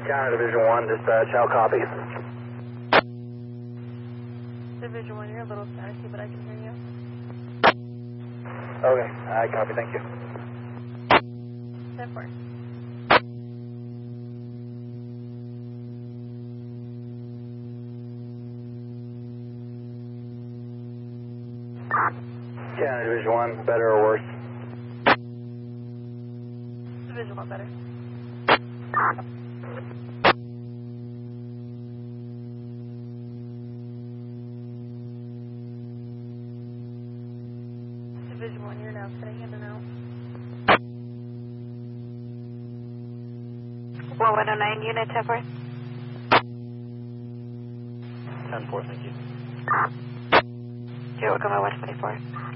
Counter Division 1, dispatch, how copy? Division 1, you're a little staticky, but I can hear you. Okay, I copy, thank you. 10-4. Counter Division 1, better or worse? Division 1 better. Division 1, you're now sitting in and out. 1109, unit 10-4. 10-4, thank you. You're welcome at 124.